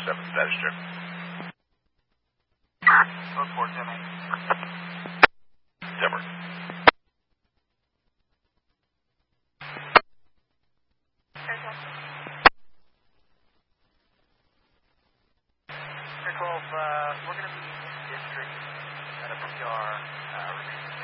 7, status check. Code 4, Timmy. Timber. Air 12, we're going to be in district at a PR.